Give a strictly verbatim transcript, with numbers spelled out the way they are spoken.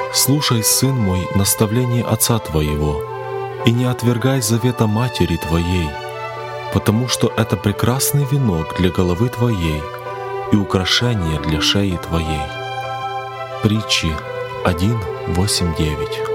Слушай, сын мой, наставление отца твоего, и не отвергай завета матери твоей, потому что это прекрасный венок для головы твоей и украшение для шеи твоей». Притчи один, восемь, девять.